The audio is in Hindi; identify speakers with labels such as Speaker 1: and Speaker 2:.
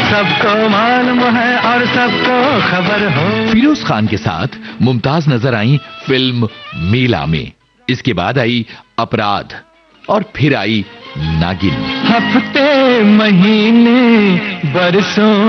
Speaker 1: सबको मालूम है और सबको खबर हो।
Speaker 2: फिरोज खान के साथ मुमताज नजर आई फिल्म मीला में। इसके बाद आई अपराध और फिर आई नागिन।
Speaker 1: हफ्ते महीने बरसों